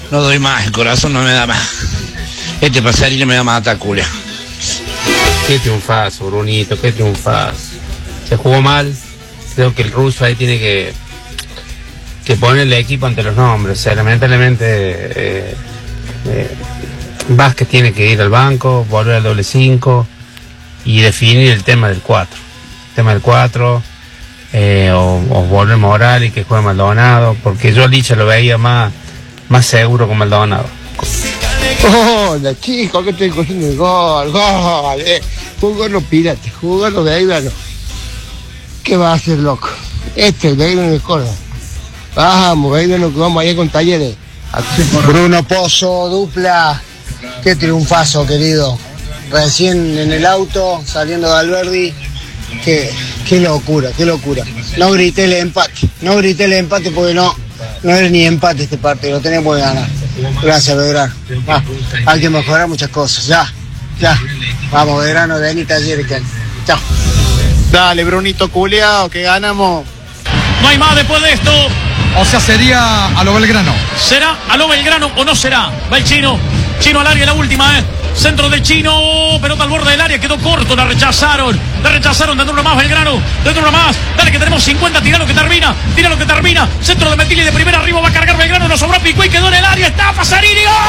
No doy más, el corazón no me da más. Este Pasarini me va a matar, culia. Qué triunfazo, Brunito, qué triunfazo. Se jugó mal. Creo que el ruso ahí tiene que poner el equipo ante los nombres. O sea, lamentablemente Vázquez tiene que ir al banco, volver al doble 5 y definir el tema del 4. El tema del 4, o volver Morales y que juegue Maldonado, porque yo a Licha lo veía más seguro con Maldonado. Hola chicos, que estoy cogiendo el gol, jugando pirata, jugando Belgrano. ¿Qué va a hacer, loco? Este, Belgrano de Córdoba. Vamos, Belgrano, que vamos allá con Talleres. Bruno Pozo, dupla. Qué triunfazo, querido. Recién en el auto, saliendo de Alberdi. Qué locura, qué locura. No grité el empate porque no es ni empate este partido, lo tenemos que ganar. Gracias, Belgrano. Hay que mejorar muchas cosas, ya. Vamos, Belgrano, vení Talleres. Chao. Dale, Brunito culeado, que ganamos. No hay más después de esto. O sea, sería a lo Belgrano. ¿Será a lo Belgrano o no será? Va el Chino al área, la última, Centro del Chino, pelota al borde del área, quedó corto, la rechazaron, dentro uno más Belgrano, dentro uno más, dale que tenemos 50, tira lo que termina, centro de Metilli de primera arriba, va a cargar Belgrano, nos sobró Picuí, quedó en el área, está Pasarini, ¡gol!